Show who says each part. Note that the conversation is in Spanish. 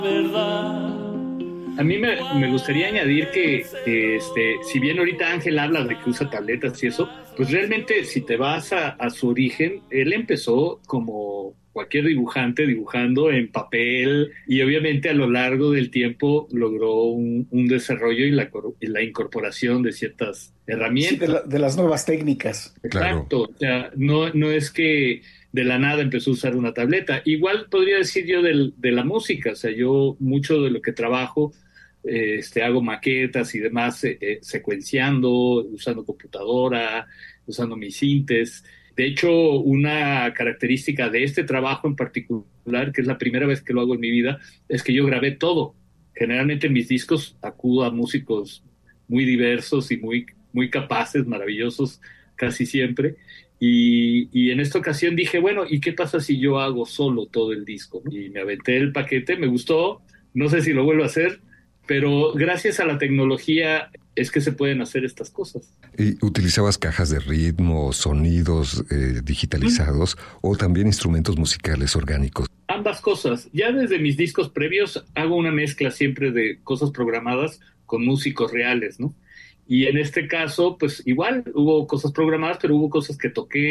Speaker 1: A mí me gustaría añadir que si bien ahorita Ángel habla de que usa tabletas y eso, pues realmente si te vas a su origen, él empezó como cualquier dibujante dibujando en papel y obviamente a lo largo del tiempo logró un desarrollo y la incorporación de ciertas
Speaker 2: Sí,
Speaker 1: herramientas.
Speaker 2: de las nuevas técnicas.
Speaker 1: Exacto, o sea, no es que de la nada empezó a usar una tableta. Igual podría decir yo de la música, o sea, yo mucho de lo que trabajo, hago maquetas y demás, secuenciando, usando computadora, usando mis sintes. De hecho, una característica de este trabajo en particular, que es la primera vez que lo hago en mi vida, es que yo grabé todo. Generalmente en mis discos acudo a músicos muy diversos y muy capaces, maravillosos casi siempre. Y en esta ocasión dije, bueno, ¿y qué pasa si yo hago solo todo el disco, ¿no? Y me aventé el paquete, me gustó, no sé si lo vuelvo a hacer, pero gracias a la tecnología es que se pueden hacer estas cosas.
Speaker 3: ¿Y utilizabas cajas de ritmo, sonidos
Speaker 1: Mm.
Speaker 3: digitalizados o también instrumentos musicales orgánicos?
Speaker 1: Ambas cosas. Ya desde mis discos previos hago una mezcla siempre de cosas programadas con músicos reales, ¿no? Y en este caso, pues igual hubo cosas programadas, pero hubo cosas que toqué